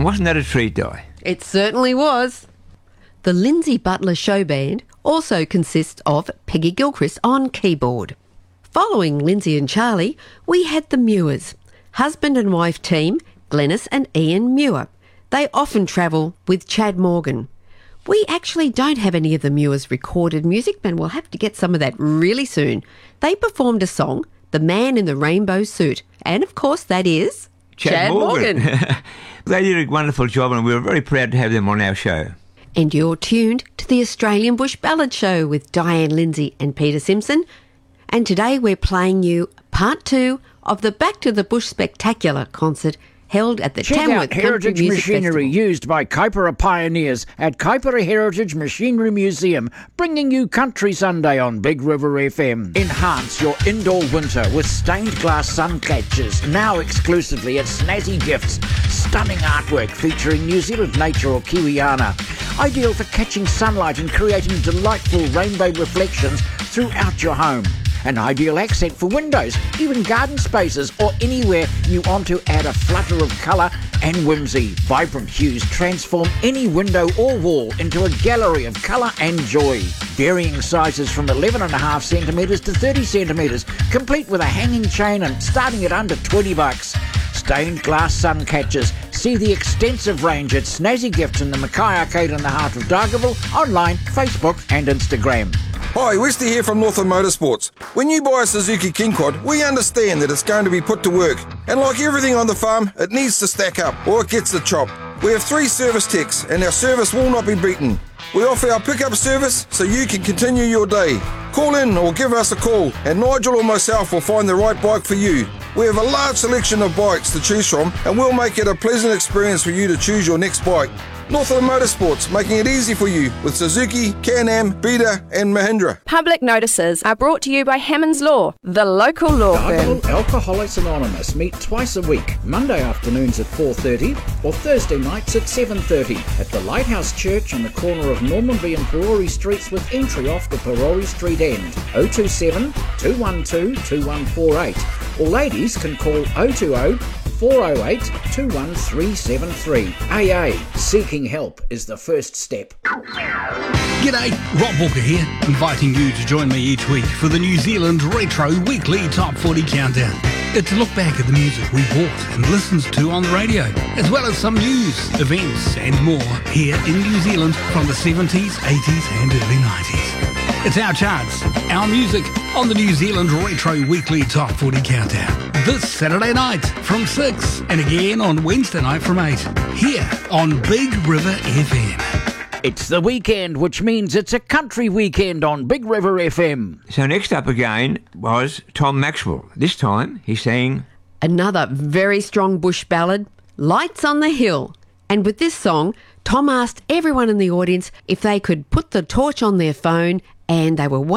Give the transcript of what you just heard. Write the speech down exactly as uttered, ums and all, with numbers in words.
And wasn't that a treat, Di? It certainly was. The Lindsay Butler Show Band also consists of Peggy Gilchrist on keyboard. Following Lindsay and Charlie, we had the Muirs, husband and wife team, Glenys and Ian Muir. They often travel with Chad Morgan. We actually don't have any of the Muirs' recorded music, but we'll have to get some of that really soon. They performed a song, The Man in the Rainbow Suit, and of course that is Chad, Chad Morgan. Morgan. They did a wonderful job and we were very proud to have them on our show. And you're tuned to the Australian Bush Ballad Show with Diane Lindsay and Peter Simpson. And today we're playing you part two of the Back to the Bush Spectacular concert held at the Check Tamworth out Heritage Country Music Machinery Festival. used by Kaipara pioneers at Kaipara Heritage Machinery Museum, bringing you Country Sunday on Big River F M. Enhance your indoor winter with stained glass sun catchers, now exclusively at Snazzy Gifts. Stunning artwork featuring New Zealand nature or Kiwiana. Ideal for catching sunlight and creating delightful rainbow reflections throughout your home. An ideal accent for windows, even garden spaces, or anywhere you want to add a flutter of colour and whimsy. Vibrant hues transform any window or wall into a gallery of colour and joy. Varying sizes from eleven point five centimetres to thirty centimetres, complete with a hanging chain and starting at under twenty bucks. Stained glass sun catchers. See the extensive range at Snazzy Gifts in the Mackay Arcade in the heart of Dargaville, online, Facebook and Instagram. Hi, Westy here from Northern Motorsports. When you buy a Suzuki King Quad, we understand that it's going to be put to work. And like everything on the farm, it needs to stack up or it gets the chop. We have three service techs and our service will not be beaten. We offer our pickup service so you can continue your day. Call in or give us a call and Nigel or myself will find the right bike for you. We have a large selection of bikes to choose from and we'll make it a pleasant experience for you to choose your next bike. Northern Motorsports, making it easy for you with Suzuki, Can-Am, Beta and Mahindra. Public notices are brought to you by Hammond's Law, the local law firm. Dargaville Alcoholics Anonymous meet twice a week, Monday afternoons at four thirty or Thursday nights at seven thirty at the Lighthouse Church on the corner of Normanby and Perori Streets with entry off the Perori Street end. oh two seven, two one two, two one four eight or ladies can call oh two oh, four oh eight, two one three seven three. A A, seeking help is the first step. G'day, Rob Walker here, inviting you to join me each week for the New Zealand Retro Weekly Top forty Countdown. It's a look back at the music we bought and listened to on the radio, as well as some news, events and more here in New Zealand from the seventies, eighties and early nineties. It's our charts, our music on the New Zealand Retro Weekly Top forty Countdown. This Saturday night from six and again on Wednesday night from eight, here on Big River F M. It's the weekend, which means it's a country weekend on Big River F M. So next up again was Tom Maxwell. This time he sang Another very strong bush ballad, Lights on the Hill. And with this song, Tom asked everyone in the audience if they could put the torch on their phone, and they were